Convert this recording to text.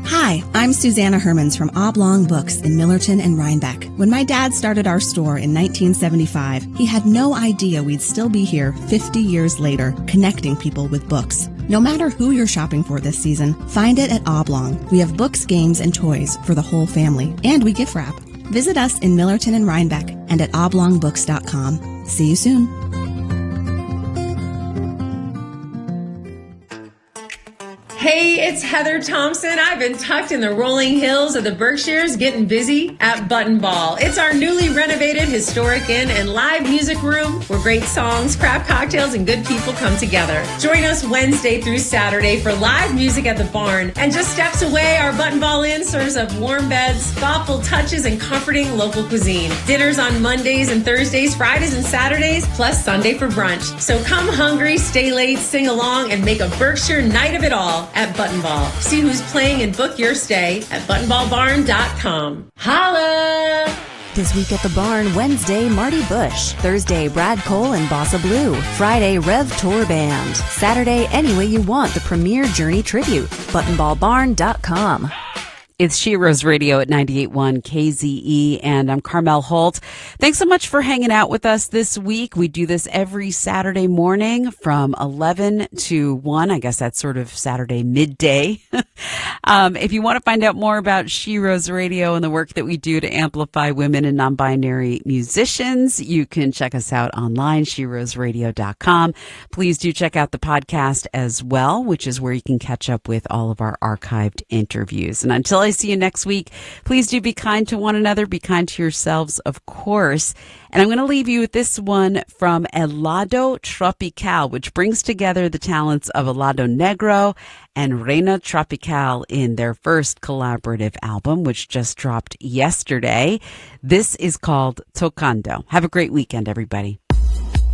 Hi, I'm Susanna Hermans from Oblong Books in Millerton and Rhinebeck. When my dad started our store in 1975, he had no idea we'd still be here 50 years later, connecting people with books. No matter who you're shopping for this season, find it at Oblong. We have books, games, and toys for the whole family, and we gift wrap. Visit us in Millerton and Rhinebeck and at oblongbooks.com. See you soon. Hey, it's Heather Thompson. I've been tucked in the rolling hills of the Berkshires getting busy at Button Ball. It's our newly renovated historic inn and live music room where great songs, craft cocktails, and good people come together. Join us Wednesday through Saturday for live music at the barn. And just steps away, our Button Ball Inn serves up warm beds, thoughtful touches, and comforting local cuisine. Dinners on Mondays and Thursdays, Fridays and Saturdays, plus Sunday for brunch. So come hungry, stay late, sing along, and make a Berkshire night of it all at Button Ball. See who's playing and book your stay at buttonballbarn.com. Holla! This week at the barn, Wednesday, Marty Bush. Thursday, Brad Cole and Bossa Blue. Friday, Rev Tour Band. Saturday, Any Way You Want, the premier Journey tribute. Buttonballbarn.com. It's She Rose Radio at 98.1 KZE, and I'm Carmel Holt. Thanks so much for hanging out with us this week. We do this every Saturday morning from 11 to 1. I guess that's sort of Saturday midday. If you want to find out more about She Rose Radio and the work that we do to amplify women and non-binary musicians, you can check us out online, sheroseradio.com. Please do check out the podcast as well, which is where you can catch up with all of our archived interviews. And until I see you next week, please do be kind to one another. Be kind to yourselves, of course. And I'm going to leave you with this one from Helado Tropical, which brings together the talents of Helado Negro and Reina Tropical in their first collaborative album, which just dropped yesterday. This is called Tocando. Have a great weekend, everybody.